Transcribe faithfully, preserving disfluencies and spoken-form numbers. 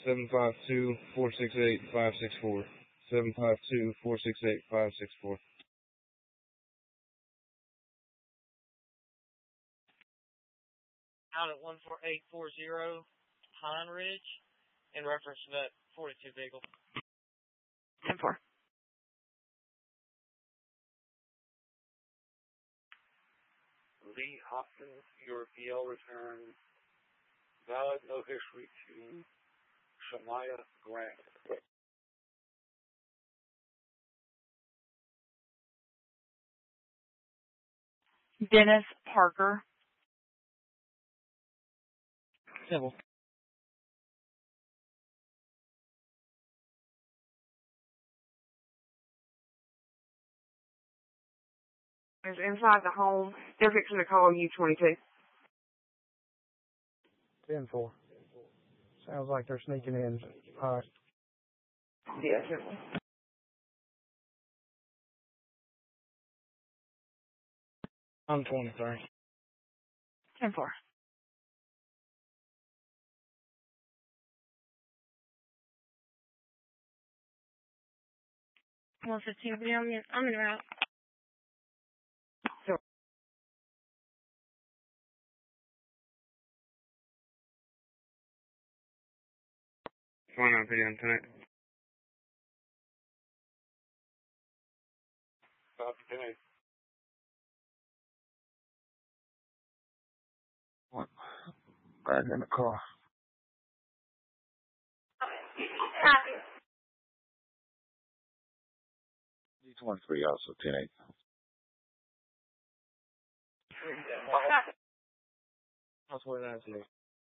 seven five two, four six eight, five six four. seven five two, four six eight, five six four. Out at one four eight four zero Pine Ridge, in reference to that forty-two vehicle. ten four. Lee Hopkins, your B L return, valid, no history to Shamaya Grant. Dennis Parker. Civil. Is inside the home. They're fixing to call U twenty-two. ten four. Sounds like they're sneaking in. All right. Yeah, certainly. I'm twenty-three. ten four. one fifteen, I'm in, I'm in route. twenty-nine P M tonight. Copy, ten eight. What? Back in the car. D twenty-three also, ten eight. That's what it is.